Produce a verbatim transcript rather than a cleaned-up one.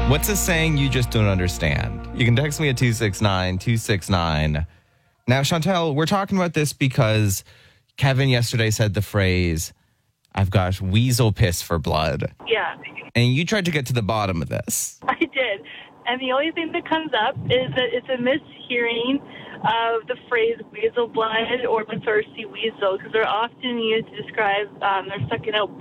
What's a saying you just don't understand? You can text me at two six nine, two six nine. Now, Chantel, we're talking about this because Kevin yesterday said the phrase, I've got weasel piss for blood. Yeah. And you tried to get to the bottom of this. I did. And the only thing that comes up is that it's a mishearing of the phrase weasel blood or the thirsty weasel, because they're often used to describe um, they're sucking out